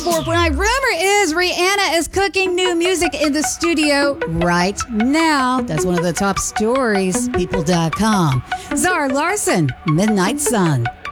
94.9. Rumor is Rihanna is cooking new music in the studio right now. That's one of the top stories, people.com. Zara Larson, Midnight Sun.